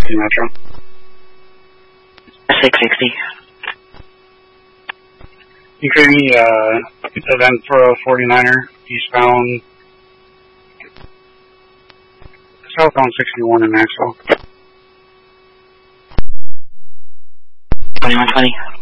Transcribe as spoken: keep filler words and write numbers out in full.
sixty Metro. six sixty. You create me, uh, event for a forty-niner, eastbound, southbound sixty-one in Maxwell. twenty-one twenty.